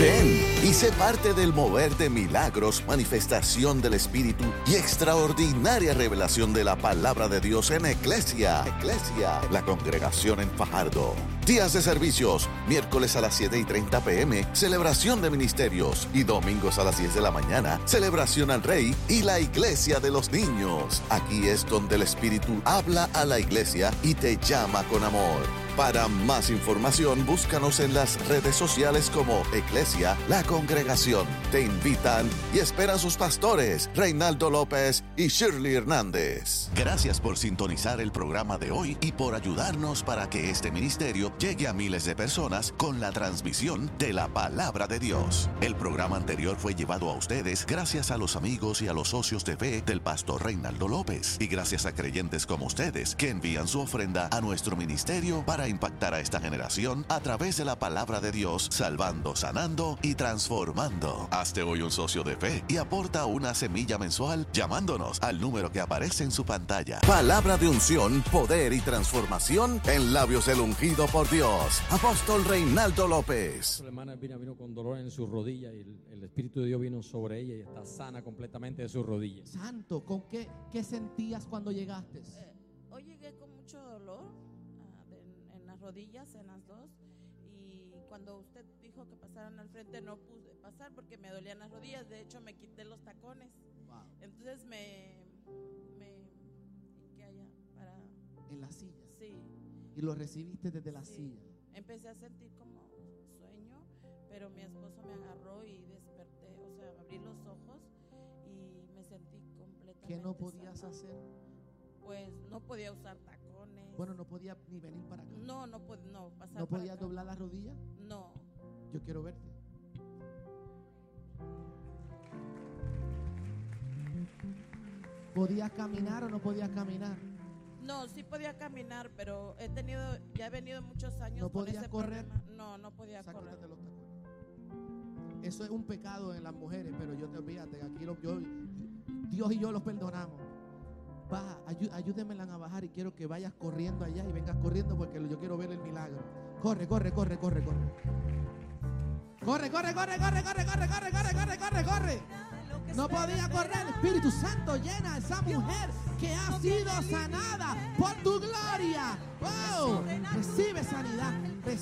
Ven y sé parte del mover de milagros, manifestación del Espíritu y extraordinaria revelación de la palabra de Dios en Eclesia, la congregación en Fajardo. Días de servicios, miércoles a las 7:30 p.m., celebración de ministerios, y domingos a las 10 de la mañana, celebración al Rey y la Iglesia de los Niños. Aquí es donde el Espíritu habla a la iglesia y te llama con amor. Para más información, búscanos en las redes sociales como Eclesia, la congregación. Te invitan y esperan sus pastores, Reinaldo López y Shirley Hernández. Gracias por sintonizar el programa de hoy y por ayudarnos para que este ministerio llegue a miles de personas con la transmisión de la palabra de Dios. El programa anterior fue llevado a ustedes gracias a los amigos y a los socios de fe del pastor Reinaldo López, y gracias a creyentes como ustedes que envían su ofrenda a nuestro ministerio para impactar a esta generación a través de la palabra de Dios, salvando, sanando y transformando. Hazte hoy un socio de fe y aporta una semilla mensual llamándonos al número que aparece en su pantalla. Palabra de unción, poder y transformación en labios del ungido por Dios, apóstol Reinaldo López. La hermana vino con dolor en su rodilla y el Espíritu de Dios vino sobre ella y está sana completamente de sus rodillas. Santo, ¿con qué sentías cuando llegaste? Hoy llegué con mucho dolor en las rodillas, en las dos, y cuando usted dijo que pasaran al frente no pude pasar porque me dolían las rodillas. De hecho me quité los tacones. Wow. Entonces me ¿qué allá? En la silla. Sí. Y lo recibiste desde la Sí. silla. Empecé a sentir como sueño, pero mi esposo me agarró y desperté, o sea, abrí los ojos y me sentí completamente. ¿Qué no podías sana. hacer? Pues no podía usar tacones. Bueno, no podía ni venir para acá. No pasar. ¿No para podías acá. doblar la rodilla? No. Yo quiero verte. ¿Podías caminar o no podías caminar? No, sí podía caminar, pero ya he venido muchos años ¿No con podías ese correr? problema. No podía Sácate correr. de los tacones. Eso es un pecado en las mujeres, pero yo te olvídate, aquí Dios y yo los perdonamos. Baja, ayúdenmela a bajar y quiero que vayas corriendo allá y vengas corriendo porque yo quiero ver el milagro. Corre. Corre. No podía correr. Espíritu Santo, llena a esa mujer que ha sido sanada por tu gloria. ¡Wow! Recibe sanidad.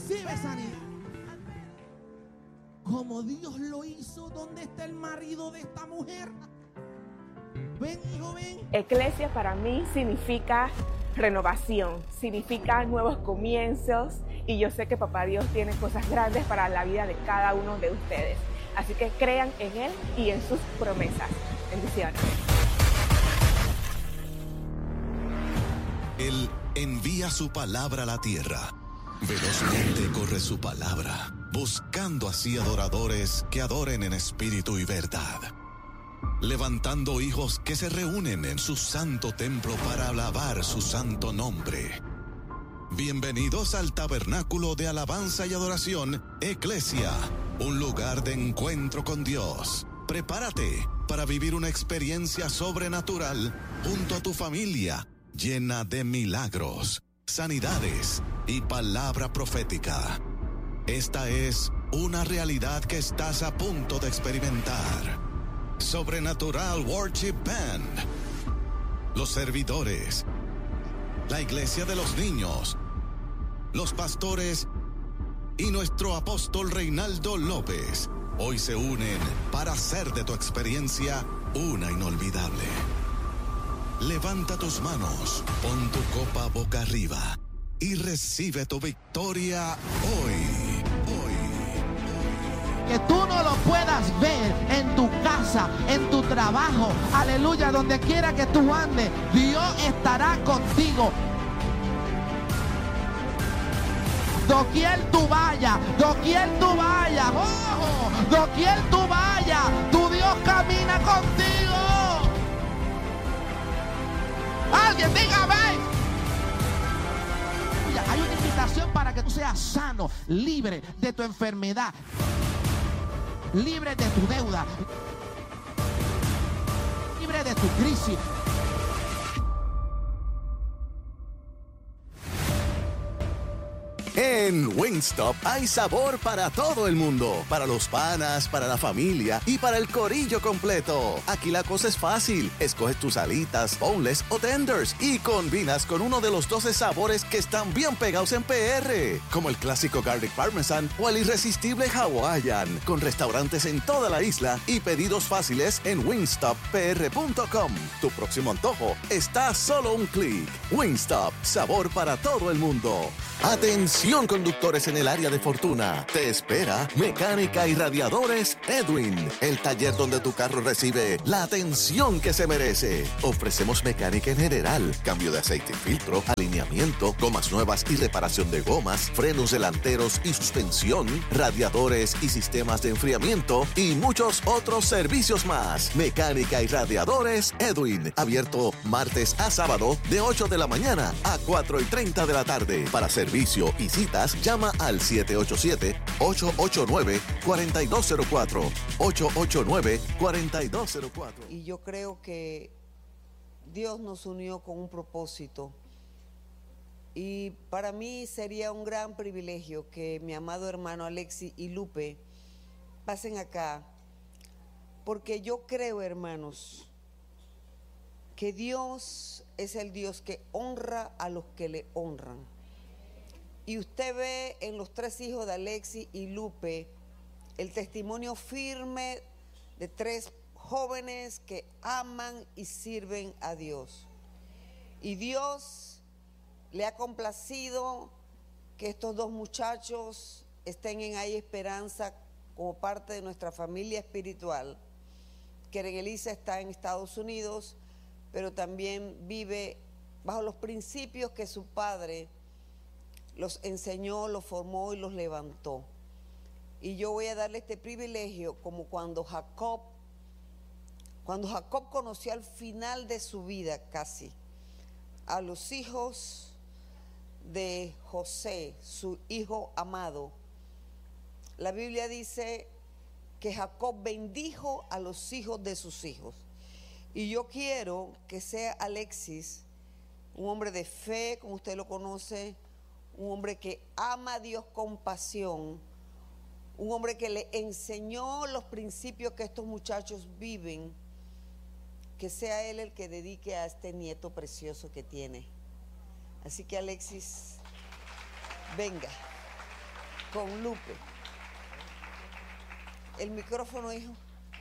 Como Dios lo hizo, ¿dónde está el marido de esta mujer? Ven, hijo, ven. Eclesia para mí significa renovación, significa nuevos comienzos, y yo sé que Papá Dios tiene cosas grandes para la vida de cada uno de ustedes. Así que crean en Él y en sus promesas. Bendiciones. Él envía su palabra a la tierra. Velozmente corre su palabra, buscando así adoradores que adoren en espíritu y verdad. Levantando hijos que se reúnen en su santo templo para alabar su santo nombre. Bienvenidos al tabernáculo de alabanza y adoración, Eclesia, un lugar de encuentro con Dios. Prepárate para vivir una experiencia sobrenatural junto a tu familia, llena de milagros, sanidades y palabra profética. Esta es una realidad que estás a punto de experimentar. Sobrenatural Worship Band, los servidores, la Iglesia de los Niños, los pastores y nuestro apóstol Reinaldo López hoy se unen para hacer de tu experiencia una inolvidable. Levanta tus manos, pon tu copa boca arriba y recibe tu victoria hoy. Que tú no lo puedas ver en tu casa, en tu trabajo, aleluya, donde quiera que tú andes, Dios estará contigo. Doquier tú vayas, ojo, doquier tú vayas, tu Dios camina contigo. Alguien dígame. Hay una invitación para que tú seas sano, libre de tu enfermedad, libre de tu deuda, libre de tu crisis. En Wingstop hay sabor para todo el mundo. Para los panas, para la familia y para el corillo completo. Aquí la cosa es fácil. Escoges tus alitas, boneless o tenders y combinas con uno de los 12 sabores que están bien pegados en PR. Como el clásico Garlic Parmesan o el irresistible Hawaiian. Con restaurantes en toda la isla y pedidos fáciles en wingstoppr.com. Tu próximo antojo está a solo un clic. Wingstop, sabor para todo el mundo. Atención conductores en el área de Fortuna. Te espera Mecánica y Radiadores Edwin, el taller donde tu carro recibe la atención que se merece. Ofrecemos mecánica en general, cambio de aceite y filtro, alineamiento, gomas nuevas y reparación de gomas, frenos delanteros y suspensión, radiadores y sistemas de enfriamiento y muchos otros servicios más. Mecánica y Radiadores Edwin, abierto martes a sábado de 8 de la mañana a 4:30 de la tarde. Para servicio y citas, llama al 787-889-4204. 889-4204. Y yo creo que Dios nos unió con un propósito. Y para mí sería un gran privilegio que mi amado hermano Alexis y Lupe pasen acá, porque yo creo, hermanos, que Dios es el Dios que honra a los que le honran. Y usted ve en los 3 hijos de Alexis y Lupe el testimonio firme de 3 jóvenes que aman y sirven a Dios. Y Dios le ha complacido que estos 2 muchachos estén en Hay Esperanza como parte de nuestra familia espiritual. Keren Elisa está en Estados Unidos, pero también vive bajo los principios que su padre los enseñó, los formó y los levantó. Y yo voy a darle este privilegio como cuando Jacob conoció al final de su vida casi a los hijos de José, su hijo amado. La Biblia dice que Jacob bendijo a los hijos de sus hijos. Y yo quiero que sea Alexis un hombre de fe, como usted lo conoce, un hombre que ama a Dios con pasión, un hombre que le enseñó los principios que estos muchachos viven, que sea él el que dedique a este nieto precioso que tiene. Así que Alexis, venga con Lupe. El micrófono, hijo.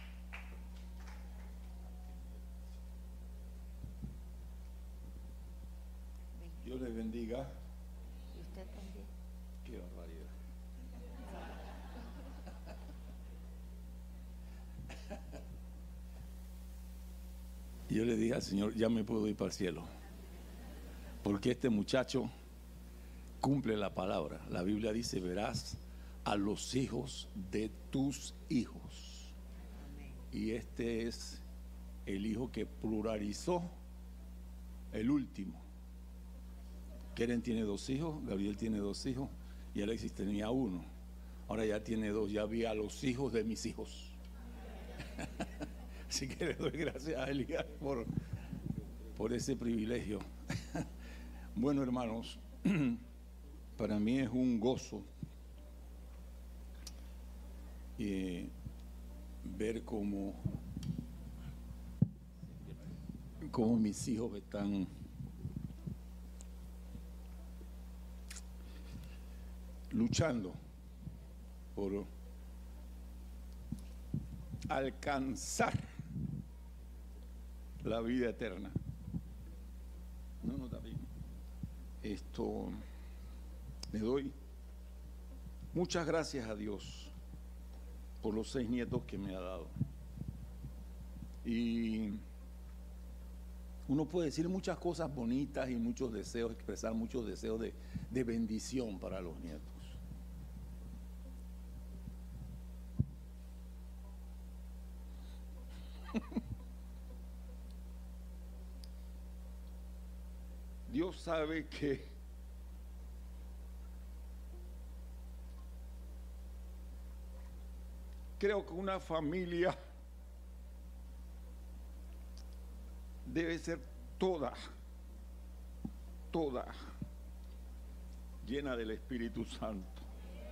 Dios les bendiga. Y usted también. Qué barbaridad. Yo le dije al Señor, ya me puedo ir para el cielo, porque este muchacho cumple la palabra. La Biblia dice, verás a los hijos de tus hijos. Y este es el hijo que pluralizó el último. Keren tiene 2 hijos, Gabriel tiene 2 hijos y Alexis tenía 1. Ahora ya tiene 2, ya vi a los hijos de mis hijos. Así que le doy gracias a Elías por ese privilegio. Bueno, hermanos, para mí es un gozo ver cómo mis hijos están luchando por alcanzar la vida eterna. No, está bien. Esto, le doy muchas gracias a Dios por los 6 nietos que me ha dado. Y uno puede decir muchas cosas bonitas y muchos deseos, expresar muchos deseos de bendición para los nietos. Dios sabe que creo que una familia debe ser toda llena del Espíritu Santo.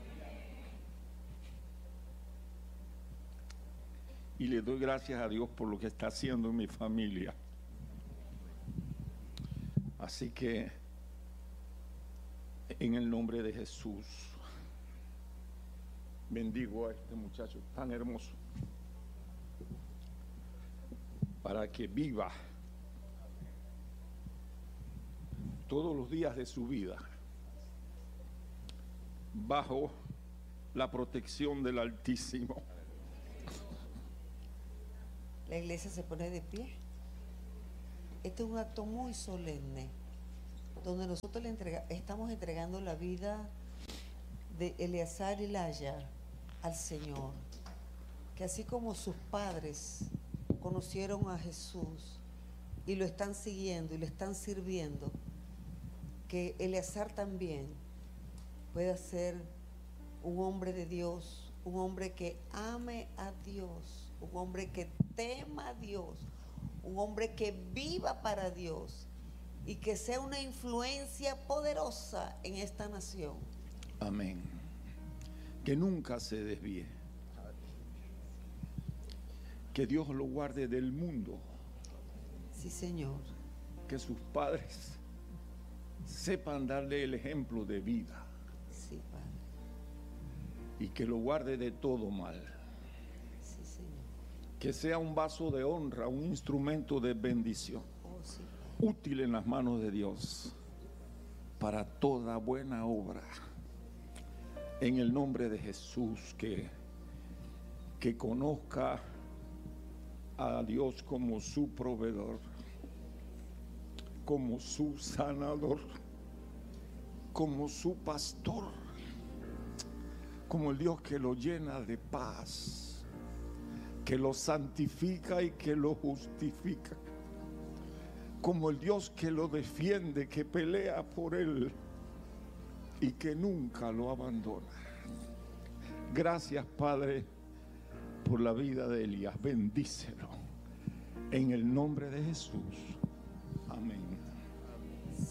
Y le doy gracias a Dios por lo que está haciendo en mi familia. Así que, en el nombre de Jesús, bendigo a este muchacho tan hermoso para que viva todos los días de su vida bajo la protección del Altísimo. La iglesia se pone de pie. Este es un acto muy solemne, donde nosotros estamos entregando la vida de Eleazar y Laya al Señor. Que así como sus padres conocieron a Jesús y lo están siguiendo y lo están sirviendo, que Eleazar también pueda ser un hombre de Dios, un hombre que ame a Dios, un hombre que tema a Dios, un hombre que viva para Dios y que sea una influencia poderosa en esta nación. Amén. Que nunca se desvíe. Que Dios lo guarde del mundo. Sí, Señor. Que sus padres sepan darle el ejemplo de vida. Sí, Padre. Y que lo guarde de todo mal. Sí, Señor. Que sea un vaso de honra, un instrumento de bendición, Oh, sí, Padre. útil en las manos de Dios para toda buena obra. En el nombre de Jesús, que conozca a Dios como su proveedor, como su sanador, como su pastor, como el Dios que lo llena de paz, que lo santifica y que lo justifica, como el Dios que lo defiende, que pelea por él y que nunca lo abandona. Gracias, Padre, por la vida de Elías. Bendícelo en el nombre de Jesús.